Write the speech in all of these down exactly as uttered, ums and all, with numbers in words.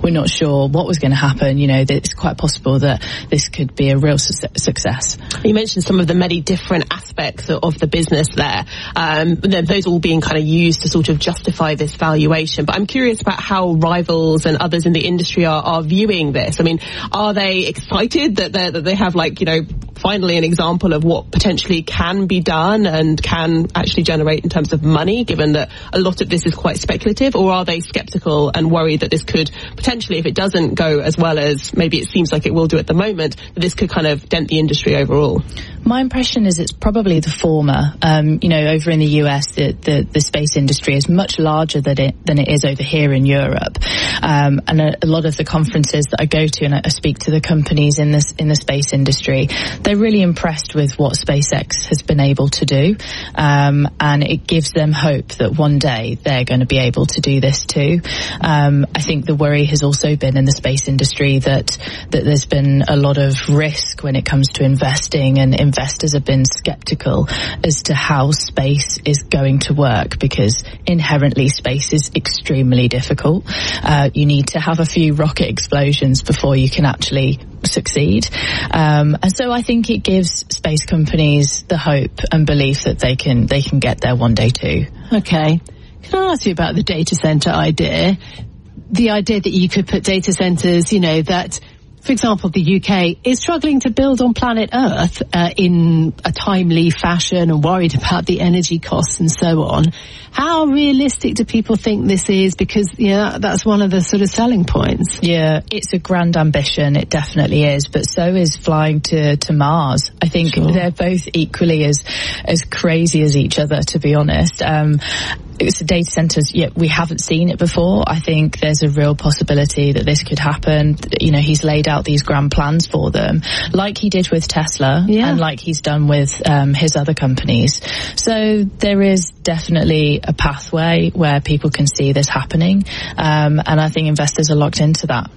we're not sure what was going to happen. You know, it's quite possible that this could be a real su- success. You mentioned some of the many different aspects of the business there. Um, those all being kind of used to sort of justify this valuation. But I'm curious about how rivals and others in the industry are, are viewing this. I mean, are they excited that, that they have, like, you know, finally an example of what potentially can be done and can actually generate in terms of money, given that a lot of this is quite speculative? Or are they sceptical and worried that this could potentially, if it doesn't go as well as maybe it seems like it will do at the moment, that this could kind of dent the industry overall? My impression is it's probably the former. Um, you know, over in the U S, the, the, the space industry is much larger than it, than it is over here in Europe. Um, and a, a lot of the conferences that I go to and I, I speak to the companies in this, in the space industry, they're really impressed with what SpaceX has been able to do. Um, and it gives them hope that one day they're going to be able to do this too. Um, I think the worry has also been in the space industry that, that there's been a lot of risk when it comes to investing, and investors have been skeptical as to how space is going to work, because inherently space is extremely difficult. Uh, you need to have a few rocket explosions before you can actually succeed. Um, and so I think it gives space companies the hope and belief that they can they can get there one day too. Okay. Can I ask you about the data center idea? The idea that you could put data centers, you know, that, for example, the U K is struggling to build on planet Earth uh, in a timely fashion and worried about the energy costs and so on. How realistic do people think this is? Because, yeah, that's one of the sort of selling points. Yeah, it's a grand ambition. It definitely is. But so is flying to, to Mars. I think sure. They're both equally as, as crazy as each other, to be honest. Um, It's the data centers, yeah, we haven't seen it before. I think there's a real possibility that this could happen. You know, he's laid out these grand plans for them, like he did with Tesla, yeah. and like he's done with um, his other companies. So there is definitely a pathway where people can see this happening, um, and I think investors are locked into that.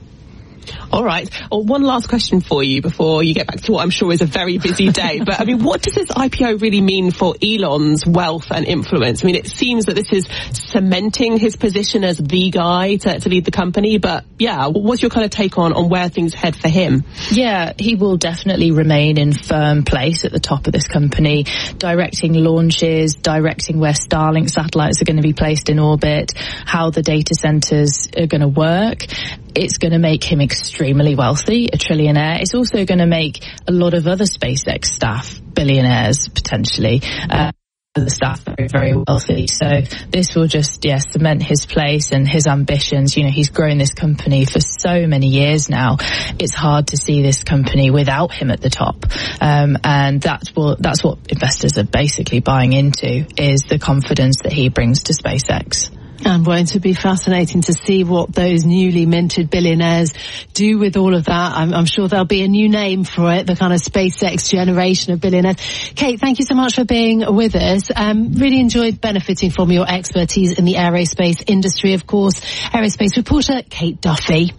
All right. Well, one last question for you before you get back to what I'm sure is a very busy day. But, I mean, what does this I P O really mean for Elon's wealth and influence? I mean, it seems that this is cementing his position as the guy to, to lead the company. But, yeah, what's your kind of take on, on where things head for him? Yeah, he will definitely remain in firm place at the top of this company, directing launches, directing where Starlink satellites are going to be placed in orbit, how the data centers are going to work. It's going to make him extremely wealthy, a trillionaire. It's also going to make a lot of other SpaceX staff billionaires, potentially. Uh, the staff very, very wealthy. So this will just, yeah, cement his place and his ambitions. You know, he's grown this company for so many years now. It's hard to see this company without him at the top. Um, and that's what, that's what investors are basically buying into, is the confidence that he brings to SpaceX. And won't it be fascinating to see what those newly minted billionaires do with all of that? I'm, I'm sure there'll be a new name for it, the kind of SpaceX generation of billionaires. Kate, thank you so much for being with us. Um, really enjoyed benefiting from your expertise in the aerospace industry, of course. Aerospace reporter Kate Duffy.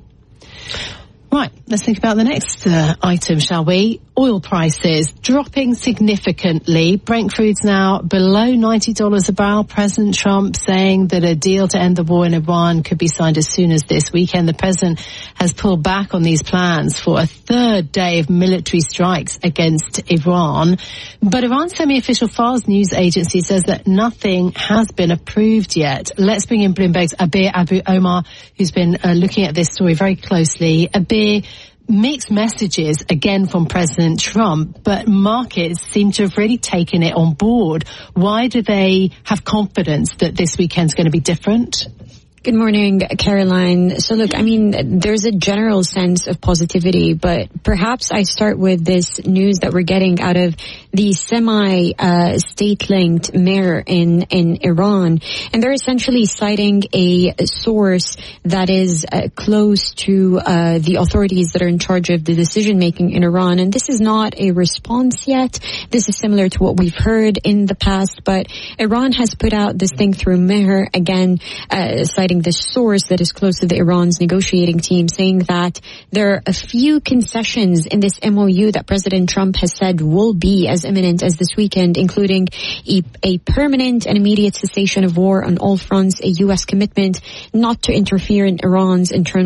Right, let's think about the next uh, item, shall we? Oil prices dropping significantly. Brent crude's now below ninety dollars a barrel. President Trump saying that a deal to end the war in Iran could be signed as soon as this weekend. The president has pulled back on these plans for a third day of military strikes against Iran. But Iran's semi-official Fars news agency says that nothing has been approved yet. Let's bring in Bloomberg's Abir Abu Omar, who's been uh, looking at this story very closely. Abir, mixed messages again from President Trump, but markets seem to have really taken it on board. Why do they have confidence that this weekend's going to be different? Good morning, Caroline. So look, I mean, there's a general sense of positivity, but perhaps I start with this news that we're getting out of the semi-state-linked uh, mayor in, in Iran. And they're essentially citing a source that is uh, close to uh, the authorities that are in charge of the decision-making in Iran. And this is not a response yet. This is similar to what we've heard in the past, but Iran has put out this thing through Mehr, again, uh, citing this source that is close to the Iran's negotiating team, saying that there are a few concessions in this M O U that President Trump has said will be as imminent as this weekend, including a, a permanent and immediate cessation of war on all fronts, a U S commitment not to interfere in Iran's internal